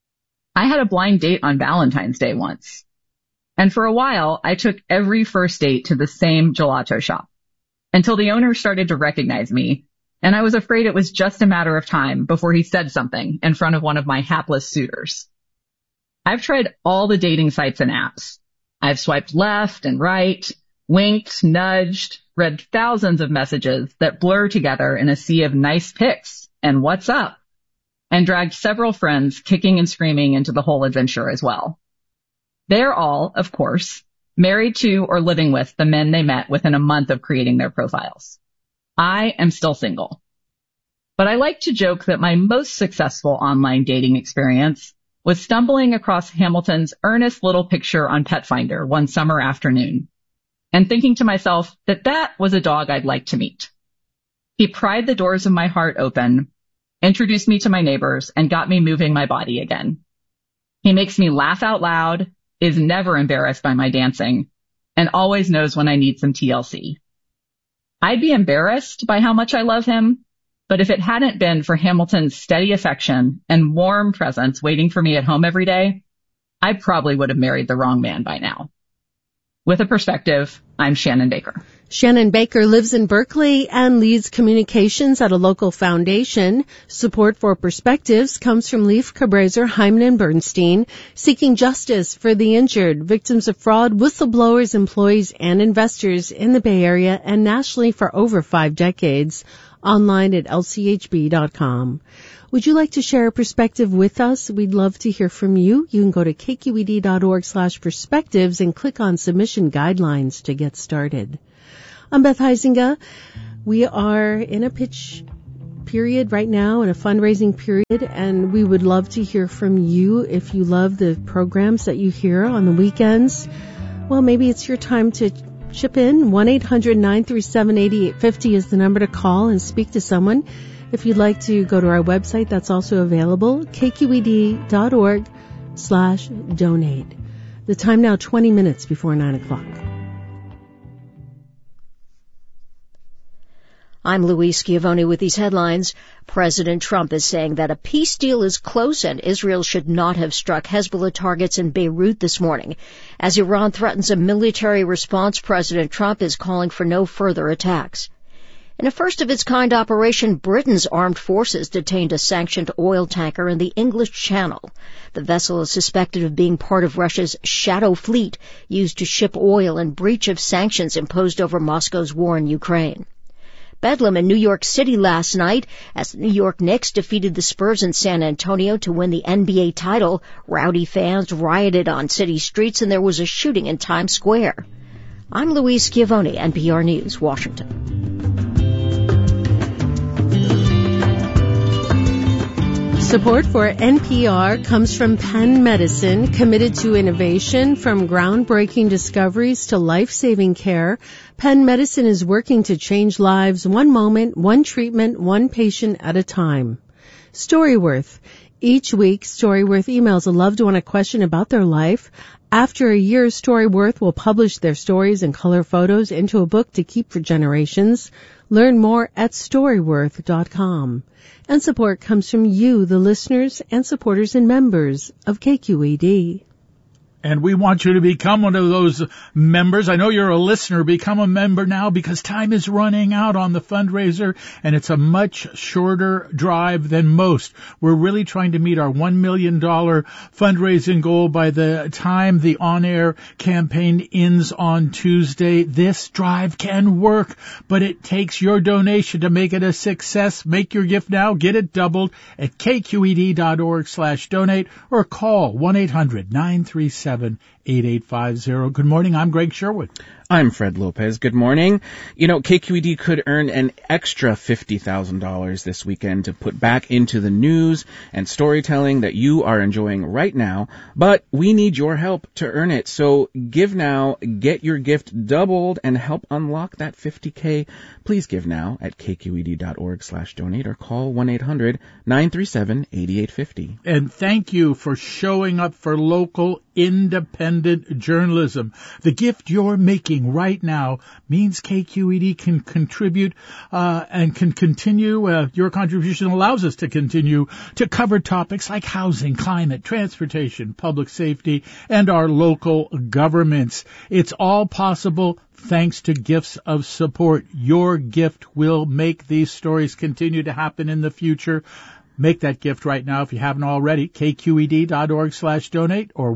Speaker 26: I had a blind date on Valentine's Day once. And for a while, I took every first date to the same gelato shop, until the owner started to recognize me, and I was afraid it was just a matter of time before he said something in front of one of my hapless suitors. I've tried all the dating sites and apps. I've swiped left and right, winked, nudged, read thousands of messages that blur together in a sea of nice pics and what's up, and dragged several friends kicking and screaming into the whole adventure as well. They're all, of course, married to or living with the men they met within a month of creating their profiles. I am still single. But I like to joke that my most successful online dating experience was stumbling across Hamilton's earnest little picture on Pet Finder one summer afternoon and thinking to myself that that was a dog I'd like to meet. He pried the doors of my heart open, introduced me to my neighbors, and got me moving my body again. He makes me laugh out loud, is never embarrassed by my dancing, and always knows when I need some TLC. I'd be embarrassed by how much I love him, but if it hadn't been for Hamilton's steady affection and warm presence waiting for me at home every day, I probably would have married the wrong man by now. With a perspective, I'm Shannon Baker.
Speaker 3: Shannon Baker lives in Berkeley and leads communications at a local foundation. Support for Perspectives comes from Leif Cabraser, Hyman and Bernstein, seeking justice for the injured, victims of fraud, whistleblowers, employees, and investors in the Bay Area and nationally for over 5 decades. Online at lchb.com. Would you like to share a perspective with us? We'd love to hear from you. You can go to kqed.org/perspectives and click on submission guidelines to get started. I'm Beth Heisinger. We are in a pitch period right now, in a fundraising period, and we would love to hear from you if you love the programs that you hear on the weekends. Well, maybe it's your time to chip in. 1-800-937-8850 is the number to call and speak to someone. If you'd like to go to our website, that's also available, kqed.org/donate. The time now 20 minutes before 9 o'clock.
Speaker 6: I'm Louise Schiavone with these headlines. President Trump is saying that a peace deal is close and Israel should not have struck Hezbollah targets in Beirut this morning. As Iran threatens a military response, President Trump is calling for no further attacks. In a first-of-its-kind operation, Britain's armed forces detained a sanctioned oil tanker in the English Channel. The vessel is suspected of being part of Russia's shadow fleet used to ship oil in breach of sanctions imposed over Moscow's war in Ukraine. Bedlam in New York City last night as the New York Knicks defeated the Spurs in San Antonio to win the NBA title. Rowdy fans rioted on city streets and there was a shooting in Times Square. I'm Louise Schiavone, NPR News, Washington.
Speaker 3: Support for NPR comes from Penn Medicine, committed to innovation from groundbreaking discoveries to life-saving care. Penn Medicine is working to change lives one moment, one treatment, one patient at a time. Storyworth. Each week, Storyworth emails a loved one a question about their life. After a year, Storyworth will publish their stories and color photos into a book to keep for generations. Learn more at Storyworth.com. And support comes from you, the listeners and supporters and members of KQED.
Speaker 4: And we want you to become one of those members. I know you're a listener. Become a member now because time is running out on the fundraiser, and it's a much shorter drive than most. We're really trying to meet our $1 million fundraising goal by the time the on-air campaign ends on Tuesday. This drive can work, but it takes your donation to make it a success. Make your gift now. Get it doubled at kqed.org/donate or call 1-800-937-8850. Good morning. I'm Greg Sherwood.
Speaker 5: I'm Fred Lopez. Good morning. You know, KQED could earn an extra $50,000 this weekend to put back into the news and storytelling that you are enjoying right now, but we need your help to earn it. So give now, get your gift doubled, and help unlock that $50K. Please give now at kqed.org/donate or call 1-800-937-8850.
Speaker 4: And thank you for showing up for local independent journalism. The gift you're making right now means KQED can contribute and can continue. Your contribution allows us to continue to cover topics like housing, climate, transportation, public safety, and our local governments. It's all possible thanks to gifts of support. Your gift will make these stories continue to happen in the future. Make that gift right now if you haven't already. kqed.org/donate or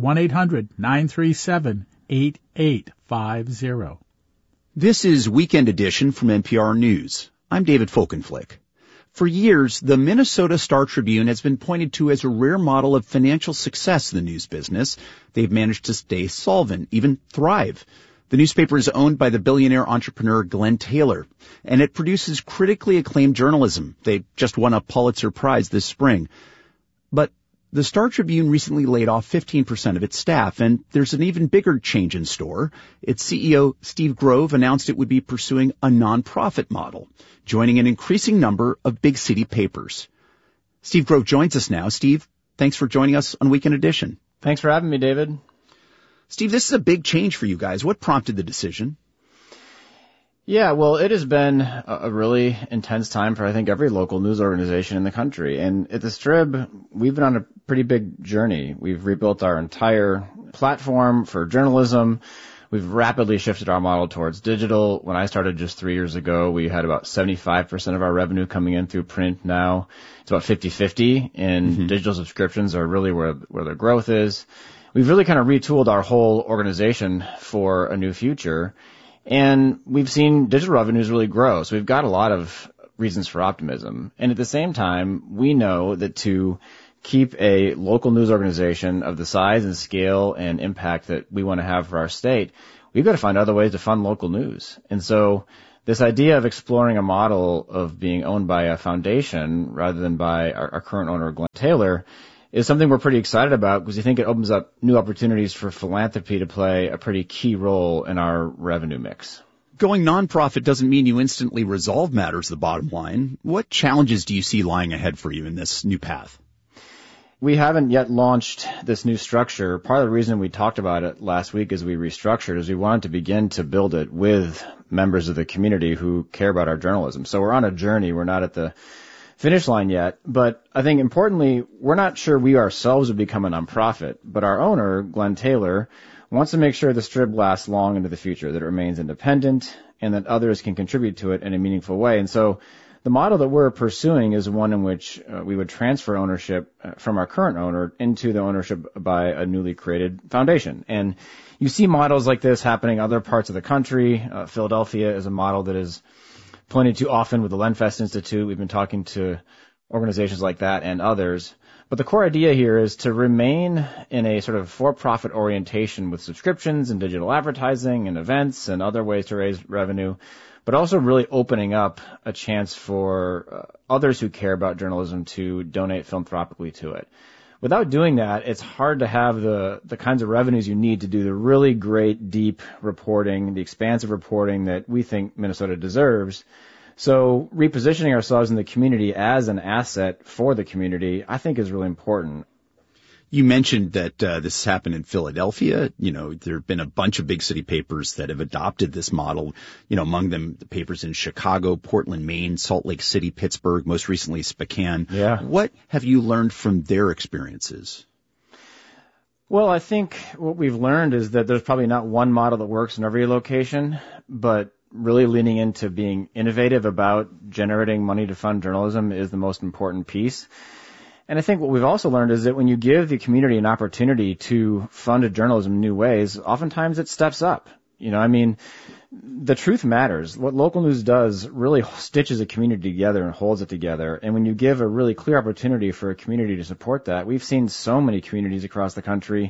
Speaker 4: 1-800-937-8850.
Speaker 9: This is Weekend Edition from NPR News. I'm David Folkenflik. For years, the Minnesota Star-Tribune has been pointed to as a rare model of financial success in the news business. They've managed to stay solvent, even thrive. The newspaper is owned by the billionaire entrepreneur Glenn Taylor, and it produces critically acclaimed journalism. They just won a Pulitzer Prize this spring. But the Star-Tribune recently laid off 15% of its staff, and there's an even bigger change in store. Its CEO, Steve Grove, announced it would be pursuing a nonprofit model, joining an increasing number of big city papers. Steve Grove joins us now. Steve, thanks for joining us on Weekend Edition.
Speaker 10: Thanks for having me, David.
Speaker 9: Steve, this is a big change for you guys. What prompted the decision?
Speaker 10: Yeah, well, it has been a really intense time for, I think, every local news organization in the country. And at the Strib, we've been on a pretty big journey. We've rebuilt our entire platform for journalism. We've rapidly shifted our model towards digital. When I started just 3 years ago, we had about 75% of our revenue coming in through print. Now it's about 50-50, and digital subscriptions are really where the growth is. We've really kind of retooled our whole organization for a new future, and we've seen digital revenues really grow. So we've got a lot of reasons for optimism. And at the same time, we know that to keep a local news organization of the size and scale and impact that we want to have for our state, we've got to find other ways to fund local news. And so this idea of exploring a model of being owned by a foundation rather than by our current owner, Glenn Taylor, is something we're pretty excited about because we think it opens up new opportunities for philanthropy to play a pretty key role in our revenue mix.
Speaker 9: Going nonprofit doesn't mean you instantly resolve matters, the bottom line. What challenges do you see lying ahead for you in this new path?
Speaker 10: We haven't yet launched this new structure. Part of the reason we talked about it last week as we restructured is we wanted to begin to build it with members of the community who care about our journalism. So we're on a journey. We're not at the finish line yet, but I think importantly, we're not sure we ourselves would become a nonprofit, but our owner, Glenn Taylor, wants to make sure the Strib lasts long into the future, that it remains independent, and that others can contribute to it in a meaningful way. And so the model that we're pursuing is one in which we would transfer ownership from our current owner into the ownership by a newly created foundation. And you see models like this happening in other parts of the country. Philadelphia is a model that is pointed to often with the Lenfest Institute. We've been talking to organizations like that and others. But the core idea here is to remain in a sort of for-profit orientation with subscriptions and digital advertising and events and other ways to raise revenue, but also really opening up a chance for others who care about journalism to donate philanthropically to it. Without doing that, it's hard to have the kinds of revenues you need to do the really great, deep reporting, the expansive reporting that we think Minnesota deserves. So repositioning ourselves in the community as an asset for the community, I think, is really important.
Speaker 9: You mentioned that this happened in Philadelphia. You know, there have been a bunch of big city papers that have adopted this model. You know, among them, the papers in Chicago, Portland, Maine, Salt Lake City, Pittsburgh, most recently Spokane.
Speaker 10: Yeah.
Speaker 9: What have you learned from their experiences?
Speaker 10: Well, I think what we've learned is that there's probably not one model that works in every location, but really leaning into being innovative about generating money to fund journalism is the most important piece. And I think what we've also learned is that when you give the community an opportunity to fund journalism in new ways, oftentimes it steps up. You know, I mean, the truth matters. What local news does really stitches a community together and holds it together. And when you give a really clear opportunity for a community to support that, we've seen so many communities across the country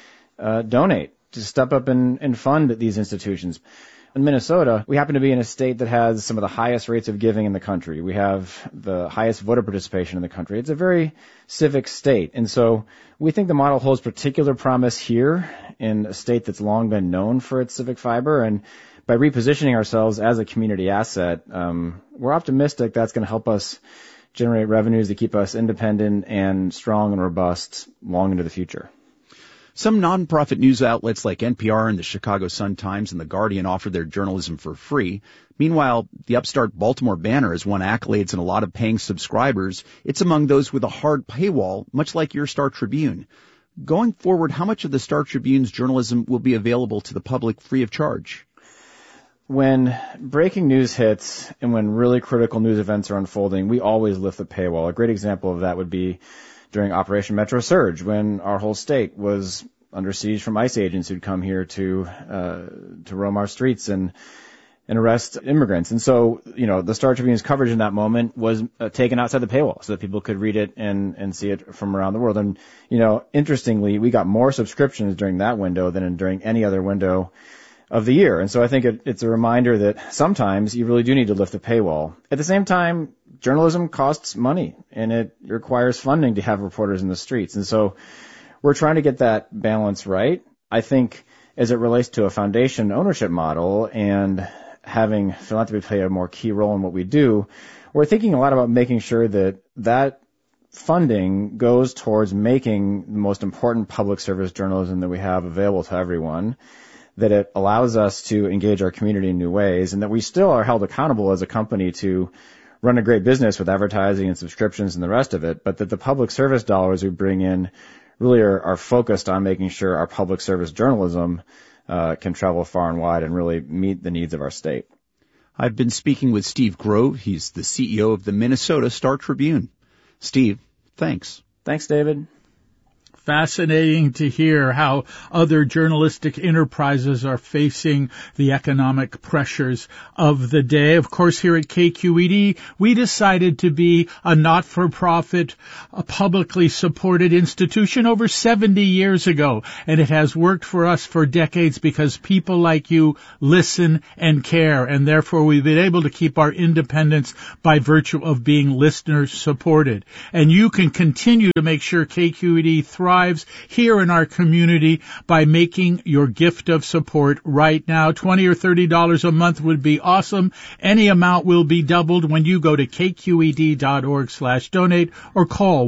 Speaker 10: donate to step up and fund these institutions. In Minnesota, we happen to be in a state that has some of the highest rates of giving in the country. We have the highest voter participation in the country. It's a very civic state. And so we think the model holds particular promise here in a state that's long been known for its civic fiber. And by repositioning ourselves as a community asset, we're optimistic that's going to help us generate revenues to keep us independent and strong and robust long into the future.
Speaker 9: Some nonprofit news outlets like NPR and the Chicago Sun-Times and The Guardian offer their journalism for free. Meanwhile, the upstart Baltimore Banner has won accolades and a lot of paying subscribers. It's among those with a hard paywall, much like your Star Tribune. Going forward, how much of the Star Tribune's journalism will be available to the public free of charge?
Speaker 10: When breaking news hits and when really critical news events are unfolding, we always lift the paywall. A great example of that would be during Operation Metro Surge, when our whole state was under siege from ICE agents who'd come here to roam our streets and arrest immigrants. And so, you know, the Star Tribune's coverage in that moment was taken outside the paywall so that people could read it and see it from around the world. And, you know, interestingly, we got more subscriptions during that window than during any other window of the year. And so I think it's a reminder that sometimes you really do need to lift the paywall. At the same time, journalism costs money, and it requires funding to have reporters in the streets. And so we're trying to get that balance right. I think as it relates to a foundation ownership model and having philanthropy play a more key role in what we do, we're thinking a lot about making sure that that funding goes towards making the most important public service journalism that we have available to everyone, that it allows us to engage our community in new ways, and that we still are held accountable as a company to run a great business with advertising and subscriptions and the rest of it, but that the public service dollars we bring in really are focused on making sure our public service journalism can travel far and wide and really meet the needs of our state.
Speaker 9: I've been speaking with Steve Grove. He's the CEO of the Minnesota Star Tribune. Steve, thanks.
Speaker 10: Thanks, David.
Speaker 4: Fascinating to hear how other journalistic enterprises are facing the economic pressures of the day. Of course, here at KQED, we decided to be a not-for-profit, a publicly supported institution over 70 years ago, and it has worked for us for decades because people like you listen and care, and therefore we've been able to keep our independence by virtue of being listener-supported. And you can continue to make sure KQED thrives here in our community by making your gift of support right now. $20 or $30 a month would be awesome. Any amount will be doubled when you go to kqed.org/donate or call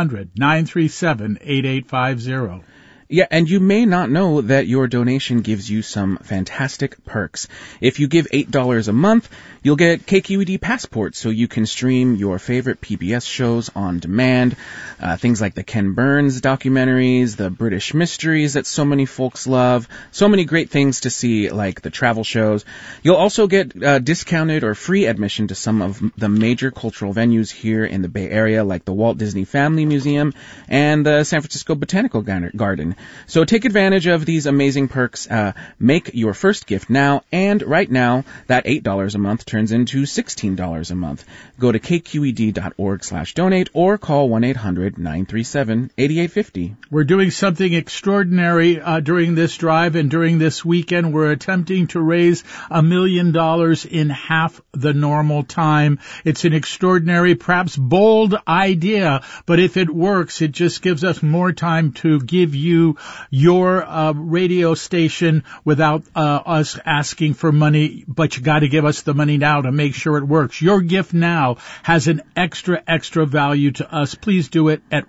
Speaker 4: 1-800-937-8850.
Speaker 5: Yeah, and you may not know that your donation gives you some fantastic perks. If you give $8 a month, you'll get KQED passports so you can stream your favorite PBS shows on demand. Things like the Ken Burns documentaries, the British mysteries that so many folks love. So many great things to see, like the travel shows. You'll also get discounted or free admission to some of the major cultural venues here in the Bay Area, like the Walt Disney Family Museum and the San Francisco Botanical Garden. So take advantage of these amazing perks. Make your first gift now, and right now, that $8 a month turns into $16 a month. Go to kqed.org/donate or call 1-800-937-8850.
Speaker 4: We're doing something extraordinary during this drive and during this weekend. We're attempting to raise $1 million in half the normal time. It's an extraordinary, perhaps bold idea, but if it works, it just gives us more time to give you your radio station without us asking for money, but you got to give us the money now to make sure it works. Your gift now has an extra value to us. Please do it at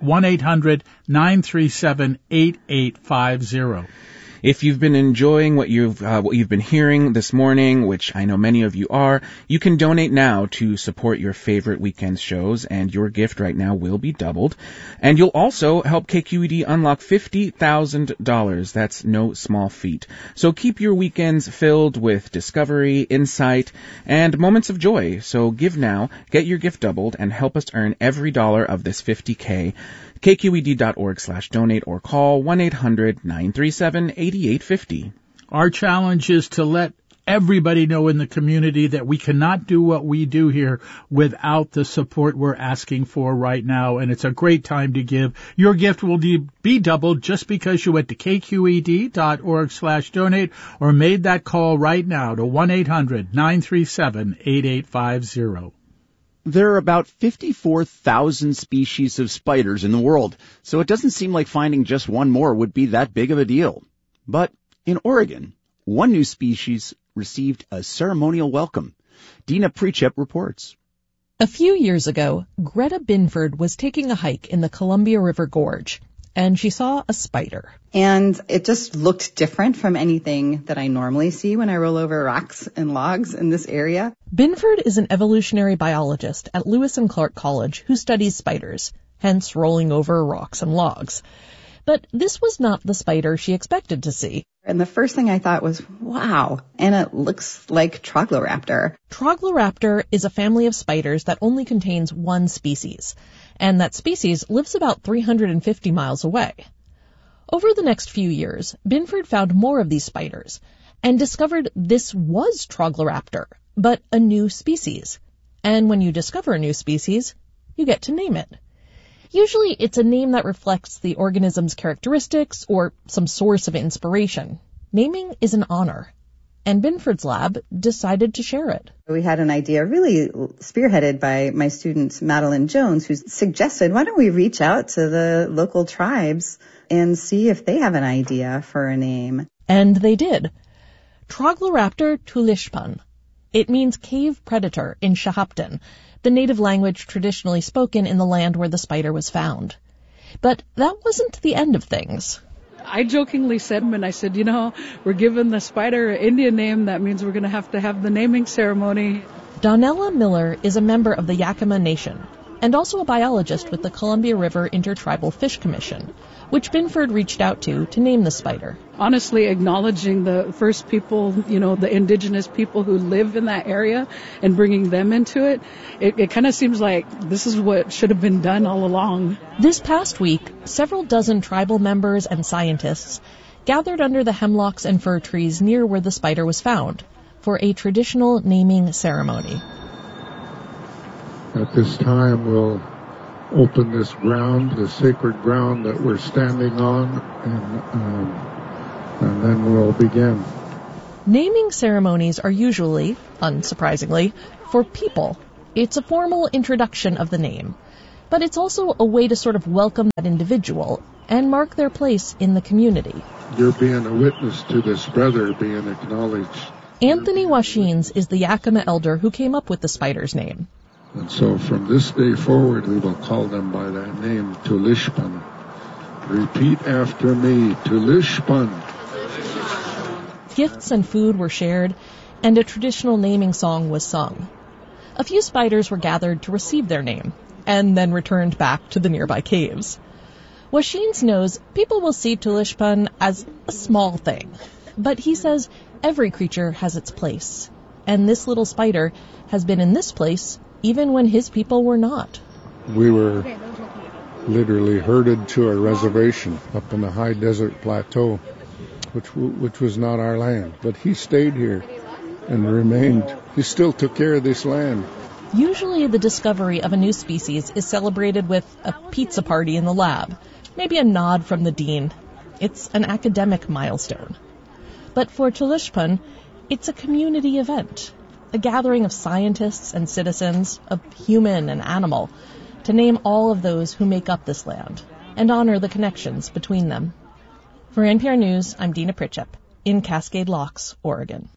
Speaker 4: 1-800-937-8850.
Speaker 5: If you've been enjoying what you've been hearing this morning, which I know many of you are, you can donate now to support your favorite weekend shows, and your gift right now will be doubled. And you'll also help KQED unlock $50,000. That's no small feat. So keep your weekends filled with discovery, insight, and moments of joy. So give now, get your gift doubled, and help us earn every dollar of this $50K. kqed.org/donate or call 1-800-937-8850.
Speaker 4: Our challenge is to let everybody know in the community that we cannot do what we do here without the support we're asking for right now, and it's a great time to give. Your gift will be doubled just because you went to kqed.org/donate or made that call right now to 1-800-937-8850.
Speaker 9: There are about 54,000 species of spiders in the world, so it doesn't seem like finding just one more would be that big of a deal. But in Oregon, one new species received a ceremonial welcome. Dina Prechep reports.
Speaker 11: A few years ago, Greta Binford was taking a hike in the Columbia River Gorge, and she saw a spider.
Speaker 12: And it just looked different from anything that I normally see when I roll over rocks and logs in this area.
Speaker 11: Binford is an evolutionary biologist at Lewis and Clark College who studies spiders, hence rolling over rocks and logs. But this was not the spider she expected to see.
Speaker 12: And the first thing I thought was, wow, and it looks like Trogloraptor.
Speaker 11: Trogloraptor is a family of spiders that only contains one species, and that species lives about 350 miles away. Over the next few years, Binford found more of these spiders and discovered this was Trogloraptor, but a new species. And when you discover a new species, you get to name it. Usually it's a name that reflects the organism's characteristics or some source of inspiration. Naming is an honor, and Binford's lab decided to share it.
Speaker 12: We had an idea really spearheaded by my student Madeline Jones, who suggested, why don't we reach out to the local tribes and see if they have an idea for a name.
Speaker 11: And they did. Trogloraptor tulishpan. It means cave predator in Shahapton, the native language traditionally spoken in the land where the spider was found. But that wasn't the end of things.
Speaker 14: I jokingly said when I said, we're giving the spider an Indian name, that means we're going to have the naming ceremony.
Speaker 11: Donella Miller is a member of the Yakima Nation, and also a biologist with the Columbia River Intertribal Fish Commission, which Binford reached out to name the spider.
Speaker 14: Honestly, acknowledging the first people, the indigenous people who live in that area and bringing them into it, it kind of seems like this is what should have been done all along.
Speaker 11: This past week, several dozen tribal members and scientists gathered under the hemlocks and fir trees near where the spider was found for a traditional naming ceremony.
Speaker 15: At this time, we'll open this ground, the sacred ground that we're standing on, and then we'll begin.
Speaker 11: Naming ceremonies are usually, unsurprisingly, for people. It's a formal introduction of the name, but it's also a way to sort of welcome that individual and mark their place in the community.
Speaker 15: You're being a witness to this brother being acknowledged.
Speaker 11: Anthony Washines is the Yakima elder who came up with the spider's name.
Speaker 15: And so from this day forward, we will call them by that name, Tulishpan. Repeat after me, Tulishpan.
Speaker 11: Gifts and food were shared, and a traditional naming song was sung. A few spiders were gathered to receive their name, and then returned back to the nearby caves. Washines knows people will see Tulishpan as a small thing, but he says every creature has its place, and this little spider has been in this place even when his people were not.
Speaker 15: We were literally herded to a reservation up in the high desert plateau, which was not our land. But he stayed here and remained. He still took care of this land.
Speaker 11: Usually the discovery of a new species is celebrated with a pizza party in the lab, maybe a nod from the dean. It's an academic milestone. But for Tulishpan, it's a community event, a gathering of scientists and citizens, of human and animal, to name all of those who make up this land and honor the connections between them. For NPR News, I'm Dina Pritchett in Cascade Locks, Oregon.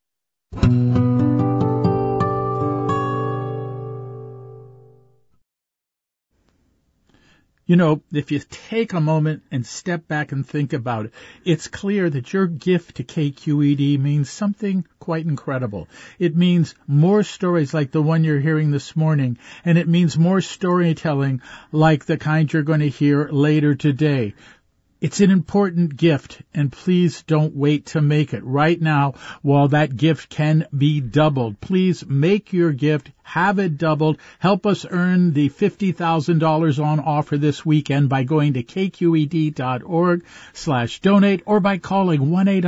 Speaker 4: If you take a moment and step back and think about it, it's clear that your gift to KQED means something quite incredible. It means more stories like the one you're hearing this morning, and it means more storytelling like the kind you're going to hear later today. It's an important gift, and please don't wait to make it right now while that gift can be doubled. Please make your gift, have it doubled. Help us earn the $50,000 on offer this weekend by going to kqed.org/donate or by calling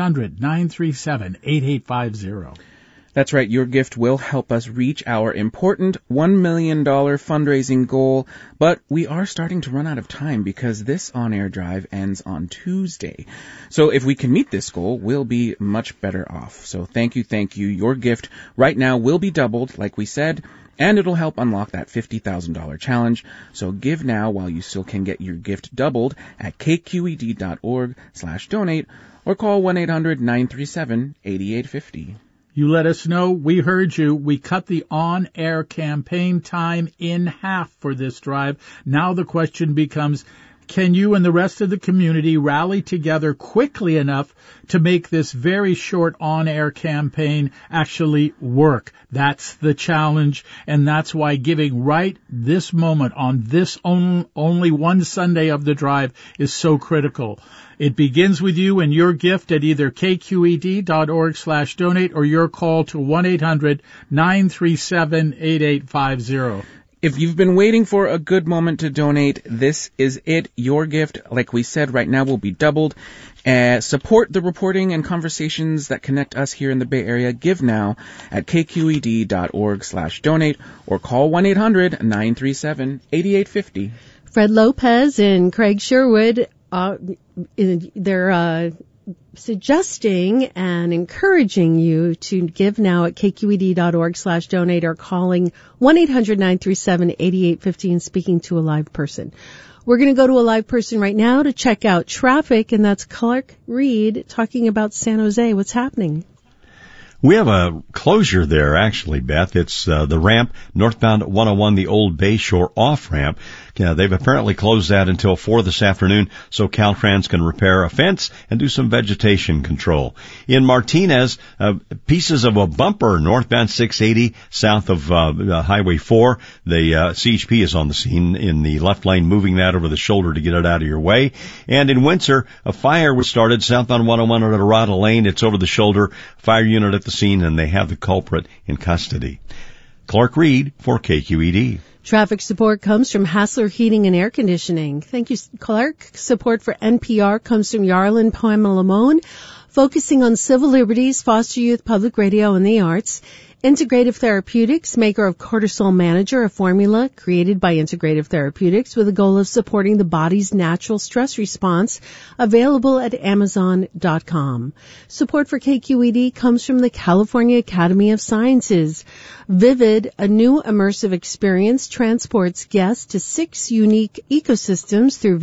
Speaker 4: 1-800-937-8850.
Speaker 5: That's right, your gift will help us reach our important $1 million fundraising goal, but we are starting to run out of time because this on-air drive ends on Tuesday. So if we can meet this goal, we'll be much better off. So thank you. Your gift right now will be doubled, like we said, and it'll help unlock that $50,000 challenge. So give now while you still can get your gift doubled at kqed.org/donate or call 1-800-937-8850.
Speaker 4: You let us know. We heard you. We cut the on-air campaign time in half for this drive. Now the question becomes, can you and the rest of the community rally together quickly enough to make this very short on-air campaign actually work? That's the challenge, and that's why giving right this moment on this only one Sunday of the drive is so critical. It begins with you and your gift at either kqed.org/donate or your call to 1-800-937-8850.
Speaker 5: If you've been waiting for a good moment to donate, this is it. Your gift, like we said, right now will be doubled. Support the reporting and conversations that connect us here in the Bay Area. Give now at kqed.org/donate or call 1-800-937-8850.
Speaker 3: Fred Lopez and Craig Sherwood, they're suggesting and encouraging you to give now at kqed.org/donate or calling 1-800-937-8850 and speaking to a live person. We're going to go to a live person right now to check out traffic, and that's Clark Reed talking about San Jose. What's happening?
Speaker 16: We have a closure there, actually, Beth. It's the ramp northbound 101, the Old Bayshore off-ramp, they've apparently closed that until 4 this afternoon so Caltrans can repair a fence and do some vegetation control. In Martinez, pieces of a bumper northbound 680 south of Highway 4. The CHP is on the scene in the left lane, moving that over the shoulder to get it out of your way. And in Windsor, a fire was started southbound 101 at Arata Lane. It's over the shoulder. Fire unit at the scene, and they have the culprit in custody. Clark Reed for KQED.
Speaker 3: Traffic support comes from Hassler Heating and Air Conditioning. Thank you, Clark. Support for NPR comes from Yarlin Poemelamone, focusing on civil liberties, foster youth, public radio, and the arts. Integrative Therapeutics, maker of Cortisol Manager, a formula created by Integrative Therapeutics with the goal of supporting the body's natural stress response, available at Amazon.com. Support for KQED comes from the California Academy of Sciences. Vivid, a new immersive experience, transports guests to 6 unique ecosystems through